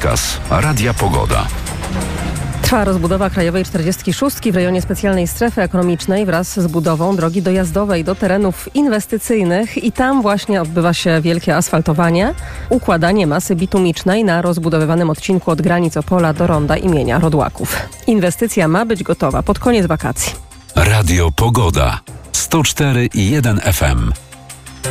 Podskaz Radia Pogoda. Trwa rozbudowa Krajowej 46 w rejonie specjalnej strefy ekonomicznej wraz z budową drogi dojazdowej do terenów inwestycyjnych i tam właśnie odbywa się wielkie asfaltowanie, układanie masy bitumicznej na rozbudowywanym odcinku od granic Opola do ronda imienia Rodłaków. Inwestycja ma być gotowa pod koniec wakacji. Radio Pogoda 104,1 FM.